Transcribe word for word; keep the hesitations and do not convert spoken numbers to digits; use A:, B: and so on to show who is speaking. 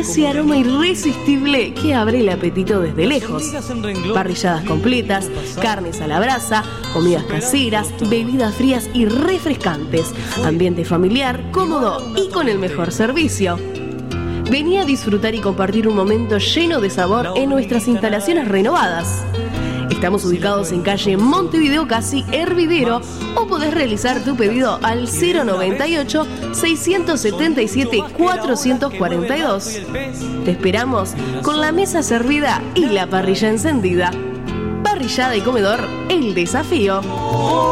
A: ese aroma irresistible que abre el apetito desde lejos. Parrilladas completas, carnes a la brasa, comidas caseras, bebidas frías y refrescantes, ambiente familiar, cómodo y con el mejor servicio. Vení a disfrutar y compartir un momento lleno de sabor en nuestras instalaciones renovadas. Estamos ubicados en calle Montevideo Casi, Hervidero, o podés realizar tu pedido al cero noventa y ocho, seiscientos setenta y siete, cuatrocientos cuarenta y dos. Te esperamos con la mesa servida y la parrilla encendida. Parrillada y comedor, el desafío.